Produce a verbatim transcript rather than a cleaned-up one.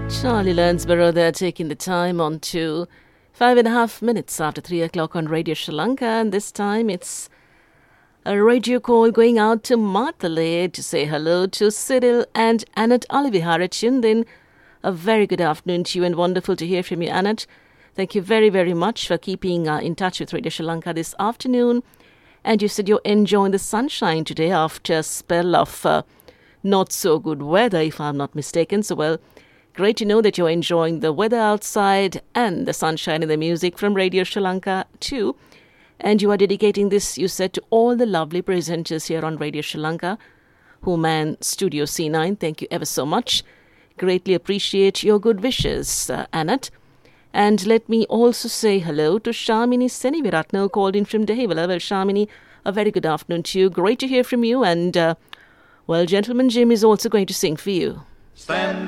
Charlie Lansborough there, taking the time on to five and a half minutes after three o'clock on Radio Sri Lanka, and this time it's a radio call going out to Marthalee to say hello to Cyril and Annette Olivihara Chindin. A very good afternoon to you and wonderful to hear from you, Annette. Thank you very, very much for keeping uh, in touch with Radio Sri Lanka this afternoon. And you said you're enjoying the sunshine today after a spell of uh, not so good weather, if I'm not mistaken. So, well, great to know that you're enjoying the weather outside and the sunshine and the music from Radio Sri Lanka too. And you are dedicating this, you said, to all the lovely presenters here on Radio Sri Lanka who man Studio C nine. Thank you ever so much. Greatly appreciate your good wishes, uh, Annette. And let me also say hello to Shamini Seniviratna, who called in from Dehivala. Well, Shamini, a very good afternoon to you. Great to hear from you. And, uh, well, Gentleman Jim is also going to sing for you. Stand